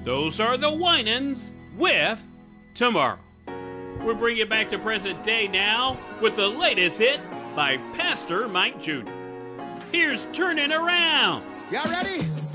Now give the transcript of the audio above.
Those are the Winans with Tomorrow. We'll bring you back to present day now with the latest hit by Pastor Mike Jr. Here's Turning Around. Y'all ready?